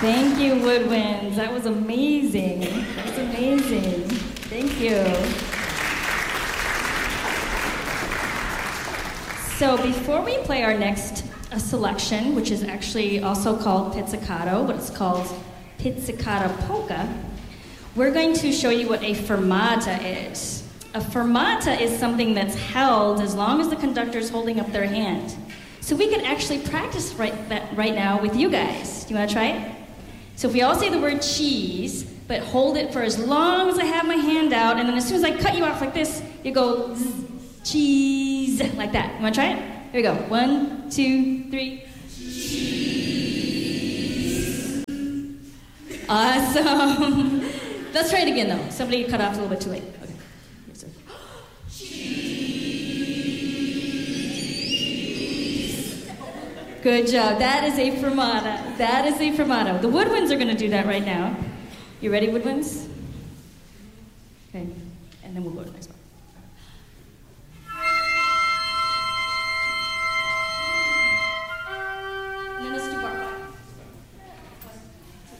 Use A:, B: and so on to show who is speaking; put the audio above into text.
A: Thank you, Woodwinds. That was amazing. That was amazing. Thank you. So before we play our next selection, which is actually also called pizzicato, but it's called Pizzicata Polka, we're going to show you what a fermata is. A fermata is something that's held as long as the conductor is holding up their hand. So we could actually practice right now with you guys. Do you want to try it? So if we all say the word cheese, but hold it for as long as I have my hand out, and then as soon as I cut you off like this, you go zzz, cheese, like that. You want to try it? Here we go. 1, 2, 3. Cheese. Awesome. Let's try it again, though. Somebody cut off a little bit too late. Okay. Good job. That is a fermata. That is a fermata. The woodwinds are going to do that right now. You ready, woodwinds? Okay. And then we'll go to the next one.